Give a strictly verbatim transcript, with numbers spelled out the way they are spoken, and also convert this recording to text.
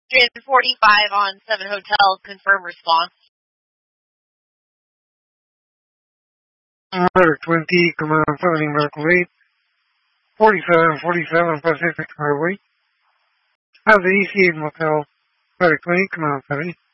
one forty-five on seven Hotels, confirm response. Medic twenty, command seven, medical eight, forty-seven forty-seven Pacific Highway. Have the E C eight Motel, Medic twenty, command seven.